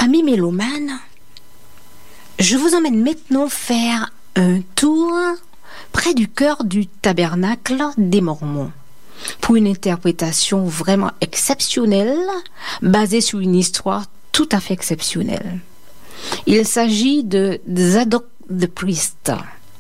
Amis mélomanes, je vous emmène maintenant faire un tour près du cœur du tabernacle des Mormons pour une interprétation vraiment exceptionnelle basée sur une histoire tout à fait exceptionnelle. Il s'agit de Zadok the priest,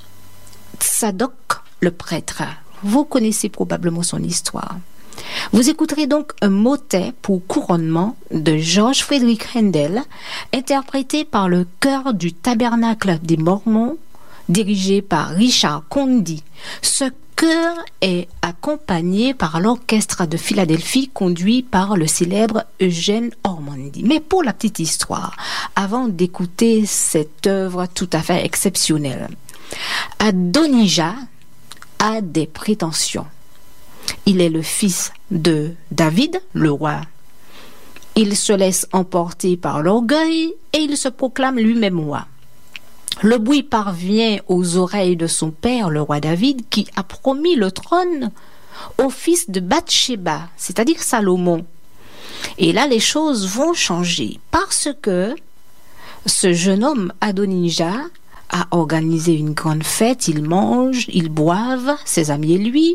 Zadok le prêtre. Vous connaissez probablement son histoire. Vous écouterez donc un motet pour couronnement de George Frederick Handel, interprété par le chœur du Tabernacle des Mormons, dirigé par Richard Condi. Ce chœur est accompagné par l'orchestre de Philadelphie, conduit par le célèbre Eugène Ormandy. Mais pour la petite histoire, avant d'écouter cette œuvre tout à fait exceptionnelle, Adonijah a des prétentions. Il est le fils de David, le roi. Il se laisse emporter par l'orgueil et il se proclame lui-même roi. Le bruit parvient aux oreilles de son père, le roi David, qui a promis le trône au fils de Bathsheba, c'est-à-dire Salomon. Et là, les choses vont changer parce que ce jeune homme, Adonijah, a organisé une grande fête, ils mangent, ils boivent, ses amis et lui.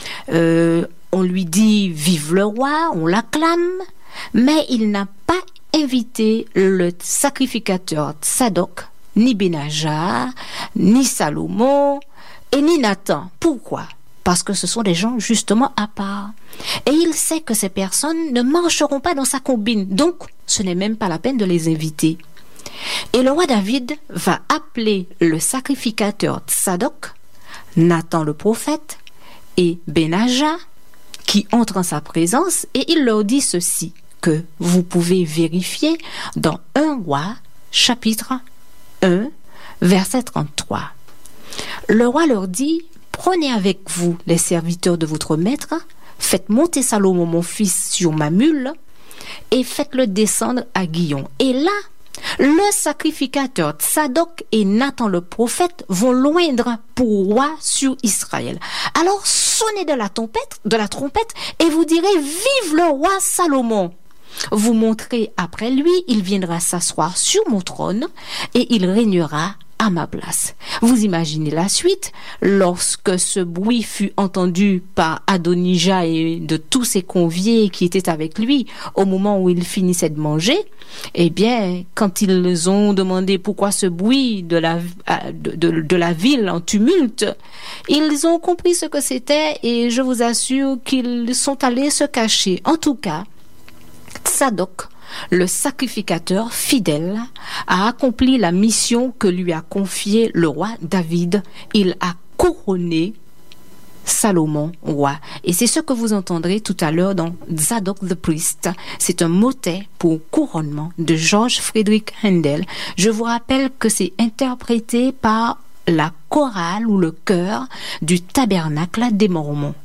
On lui dit « Vive le roi », on l'acclame, mais il n'a pas invité le sacrificateur Tsadok, ni Benaja, ni Salomon, et ni Nathan. Pourquoi ? Parce que ce sont des gens justement à part. Et il sait que ces personnes ne marcheront pas dans sa combine, donc ce n'est même pas la peine de les inviter. Et le roi David va appeler le sacrificateur Tsadok, Nathan le prophète et Benaja qui entrent en sa présence et il leur dit ceci que vous pouvez vérifier dans 1 Roi chapitre 1 verset 33. Le roi leur dit: prenez avec vous les serviteurs de votre maître, faites monter Salomon mon fils sur ma mule et faites-le descendre à Guillon. Et là, le sacrificateur Tsadok et Nathan le prophète vont loindre pour roi sur Israël. Alors sonnez de la trompette et vous direz: vive le roi Salomon. Vous montrez après lui, il viendra s'asseoir sur mon trône et il régnera à ma place. Vous imaginez la suite, lorsque ce bruit fut entendu par Adonijah et de tous ses conviés qui étaient avec lui au moment où il finissait de manger, eh bien, quand ils ont demandé pourquoi ce bruit de la ville en tumulte, ils ont compris ce que c'était et je vous assure qu'ils sont allés se cacher. En tout cas, Tsadok, le sacrificateur fidèle, a accompli la mission que lui a confiée le roi David. Il a couronné Salomon roi. Et c'est ce que vous entendrez tout à l'heure dans Zadok the priest. C'est un motet pour couronnement de George Frederick Handel. Je vous rappelle que c'est interprété par la chorale ou le chœur du Tabernacle des Mormons.